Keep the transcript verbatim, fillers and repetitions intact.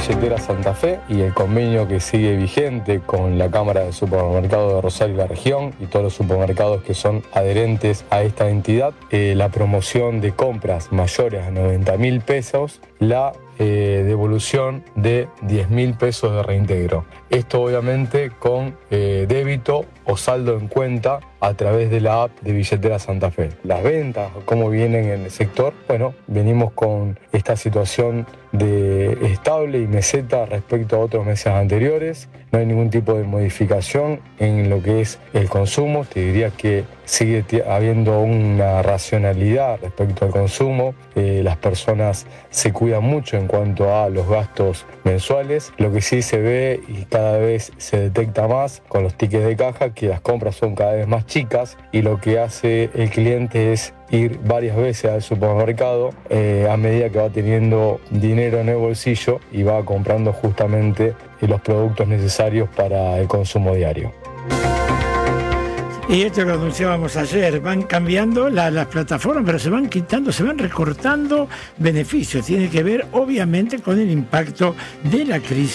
Billetera Santa Fe y el convenio que sigue vigente con la Cámara de Supermercados de Rosario y la región y todos los supermercados que son adherentes a esta entidad, eh, la promoción de compras mayores a noventa mil pesos, la eh, devolución de diez mil pesos de reintegro. Esto obviamente con eh, débito o saldo en cuenta a través de la app de Billetera Santa Fe. Las ventas, cómo vienen en el sector, bueno, venimos con esta situación de estable y meseta respecto a otros meses anteriores. No hay ningún tipo de modificación en lo que es el consumo. Te diría que sigue habiendo una racionalidad respecto al consumo. Eh, las personas se cuidan mucho en cuanto a los gastos mensuales. Lo que sí se ve y cada vez se detecta más con los tickets de caja, que las compras son cada vez más chicas y lo que hace el cliente es ir varias veces al supermercado eh, a medida que va teniendo dinero en el bolsillo y va comprando justamente eh, los productos necesarios para el consumo diario. Y esto lo anunciábamos ayer, van cambiando la, las plataformas, pero se van quitando, se van recortando beneficios. Tiene que ver obviamente con el impacto de la crisis.